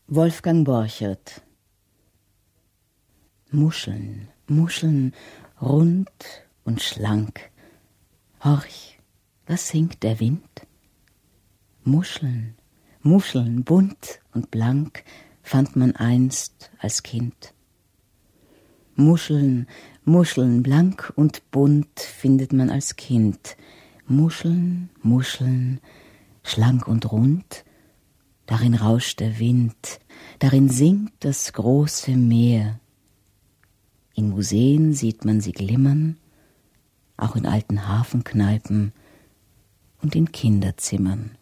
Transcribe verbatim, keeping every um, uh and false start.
Wolfgang Borchert. Muscheln, Muscheln, rund und schlank. Horch, was singt der Wind? Muscheln, Muscheln, bunt und blank, fand man einst als Kind. Muscheln, Muscheln, blank und bunt findet man als Kind. Muscheln, Muscheln, schlank und rund, darin rauscht der Wind, darin singt das große Meer. In Museen sieht man sie glimmern, auch in alten Hafenkneipen und in Kinderzimmern.